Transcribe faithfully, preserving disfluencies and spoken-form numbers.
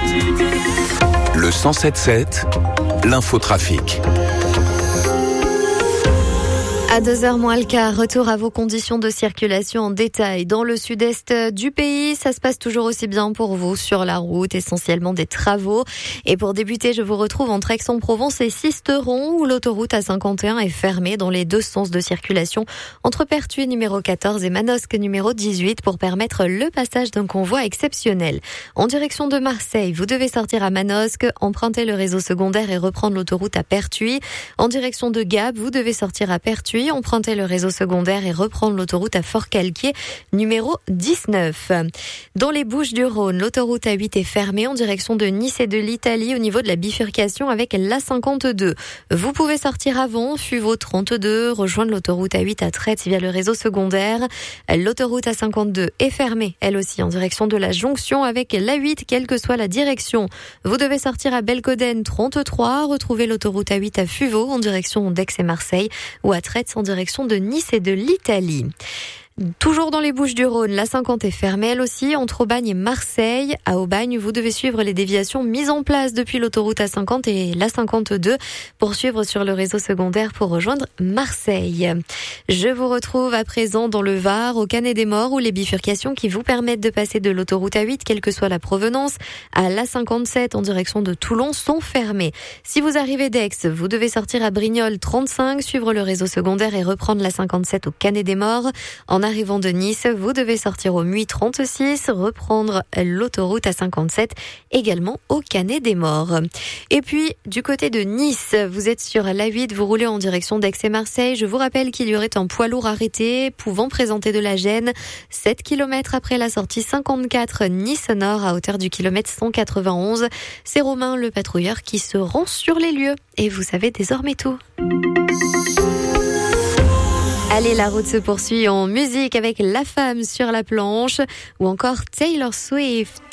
Le cent sept sept, l'infotrafic. À deux heures moins le quart, retour à vos conditions de circulation en détail. Dans le sud-est du pays, ça se passe toujours aussi bien pour vous sur la route, essentiellement des travaux. Et pour débuter, je vous retrouve entre Aix-en-Provence et Sisteron, où l'autoroute A cinquante et un est fermée dans les deux sens de circulation entre Pertuis numéro quatorze et Manosque numéro dix-huit pour permettre le passage d'un convoi exceptionnel. En direction de Marseille, vous devez sortir à Manosque, emprunter le réseau secondaire et reprendre l'autoroute à Pertuis. En direction de Gap, vous devez sortir à Pertuis, emprunter le réseau secondaire et reprendre l'autoroute à Fort-Calquier, numéro dix-neuf. Dans les Bouches-du-Rhône, l'autoroute A huit est fermée en direction de Nice et de l'Italie au niveau de la bifurcation avec l'A cinquante-deux. Vous pouvez sortir avant, Fuveau trente-deux, rejoindre l'autoroute A huit à Traite via le réseau secondaire. L'autoroute A cinquante-deux est fermée, elle aussi, en direction de la jonction avec l'A huit, quelle que soit la direction. Vous devez sortir à Belcoden trente-trois, retrouver l'autoroute A huit à Fuveau en direction d'Aix et Marseille ou à Traite en direction de Nice et de l'Italie. Toujours dans les Bouches-du-Rhône, l'A cinquante est fermée elle aussi entre Aubagne et Marseille. À Aubagne, vous devez suivre les déviations mises en place depuis l'autoroute A cinquante et l'A cinquante-deux pour suivre sur le réseau secondaire pour rejoindre Marseille. Je vous retrouve à présent dans le Var, au Canet-des-Maures, où les bifurcations qui vous permettent de passer de l'autoroute A huit, quelle que soit la provenance, à l'A cinquante-sept en direction de Toulon sont fermées. Si vous arrivez d'Aix, vous devez sortir à Brignoles trente-cinq, suivre le réseau secondaire et reprendre l'A cinquante-sept au Canet-des-Maures. En arrivant de Nice, vous devez sortir au Muy trente-six, reprendre l'autoroute A cinquante-sept, également au Canet-des-Maures. Et puis, du côté de Nice, vous êtes sur l'A huit, vous roulez en direction d'Aix et Marseille. Je vous rappelle qu'il y aurait un poids lourd arrêté, pouvant présenter de la gêne. sept kilomètres après la sortie cinquante-quatre Nice-Nord, à hauteur du kilomètre cent quatre-vingt-onze. C'est Romain, le patrouilleur, qui se rend sur les lieux. Et vous savez désormais tout. Allez, la route se poursuit en musique avec La Femme sur la planche ou encore Taylor Swift.